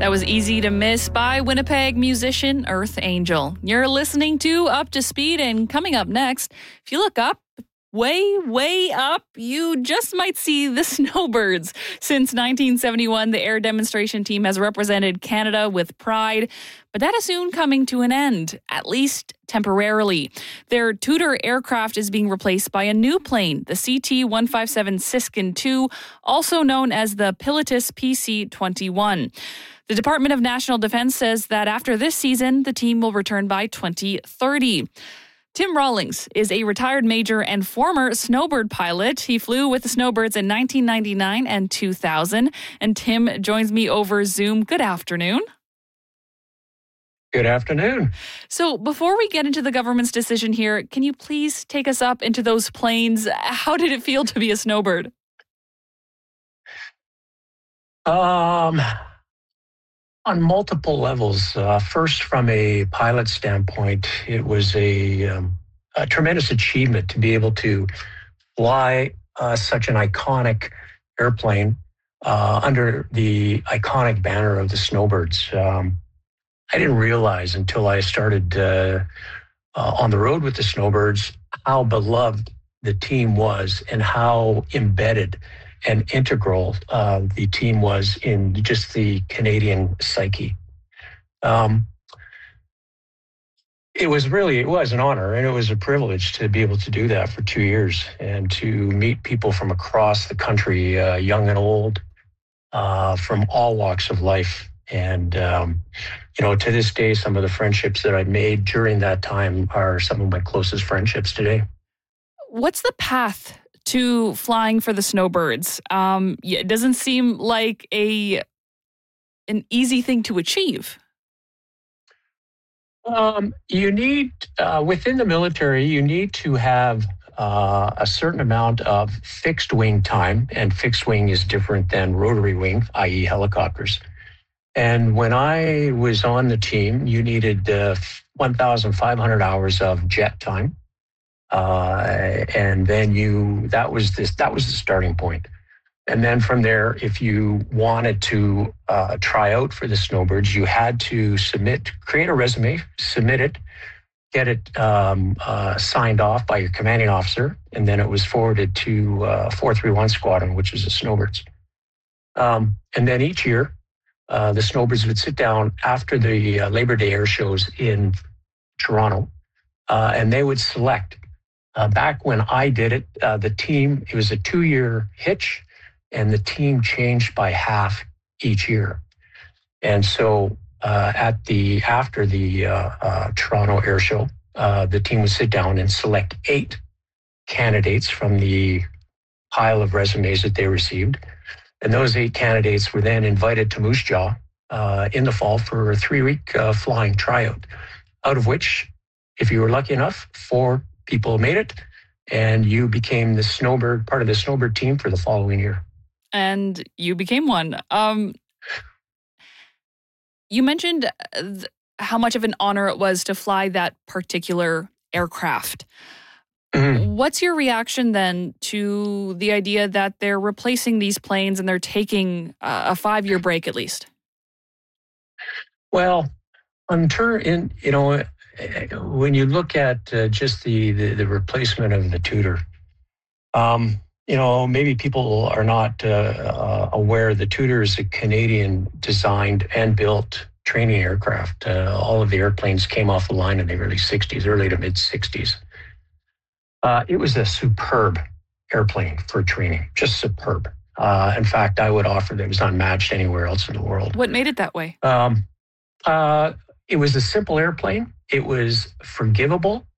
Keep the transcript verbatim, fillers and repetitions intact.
That was Easy to Miss by Winnipeg musician Earth Angel. You're listening to Up to Speed, and coming up next, if you look up, way, way up, you just might see the snowbirds. Since nineteen seventy-one, the air demonstration team has represented Canada with pride, but that is soon coming to an end, at least temporarily. Their Tudor aircraft is being replaced by a new plane, the C T one fifty-seven Siskin two, also known as the Pilatus P C twenty-one. The Department of National Defense says that after this season, the team will return by twenty thirty. Tim Rawlings is a retired major and former snowbird pilot. He flew with the Snowbirds in nineteen ninety-nine and two thousand. And Tim joins me over Zoom. Good afternoon. Good afternoon. So before we get into the government's decision here, can you please take us up into those planes? How did it feel to be a snowbird? Um... On multiple levels. Uh, first, from a pilot standpoint, it was a, um, a tremendous achievement to be able to fly uh, such an iconic airplane uh, under the iconic banner of the Snowbirds. Um, I didn't realize until I started uh, uh, on the road with the Snowbirds how beloved the team was and how embedded and integral uh, the team was in just the Canadian psyche. Um, it was really, it was an honor and it was a privilege to be able to do that for two years and to meet people from across the country, uh, young and old, uh, from all walks of life. And, um, you know, to this day, some of the friendships that I made during that time are some of my closest friendships today. What's the path to flying for the Snowbirds? Um, it doesn't seem like a an easy thing to achieve. Um, you need, uh, within the military, you need to have uh, a certain amount of fixed wing time, and fixed wing is different than rotary wing, that is helicopters. And when I was on the team, you needed uh, one thousand five hundred hours of jet time. Uh, and then you, that was this, that was the starting point. And then from there, if you wanted to uh, try out for the Snowbirds, you had to submit, create a resume, submit it, get it um, uh, signed off by your commanding officer, and then it was forwarded to uh, four three one Squadron, which is the Snowbirds. Um, and then each year, uh, the Snowbirds would sit down after the uh, Labor Day air shows in Toronto, uh, and they would select. Uh, back when I did it, uh, the team, it was a two-year hitch, and the team changed by half each year. And so uh, at the after the uh, uh, Toronto Air Show, uh, the team would sit down and select eight candidates from the pile of resumes that they received. And those eight candidates were then invited to Moose Jaw uh, in the fall for a three-week uh, flying tryout, out of which, if you were lucky enough, four people made it, and you became the Snowbird, part of the Snowbird team for the following year. And you became one. Um, you mentioned th- how much of an honor it was to fly that particular aircraft. Mm-hmm. What's your reaction then to the idea that they're replacing these planes and they're taking uh, a five-year break at least? Well, on turn in, you know, when you look at uh, just the, the, the replacement of the Tudor, um, you know, maybe people are not uh, uh, aware the Tudor is a Canadian designed and built training aircraft. Uh, all of the airplanes came off the line in the early sixties, early to mid sixties. Uh, it was a superb airplane for training, just superb. Uh, in fact, I would offer that it was unmatched anywhere else in the world. What made it that way? Um, uh, it was a simple airplane. It was forgivable.